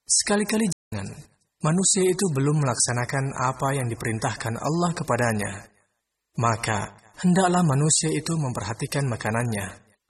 Sekali-kali jangan. Manusia itu belum melaksanakan apa yang diperintahkan Allah kepadanya. Maka, hendaklah manusia itu memperhatikan makanannya.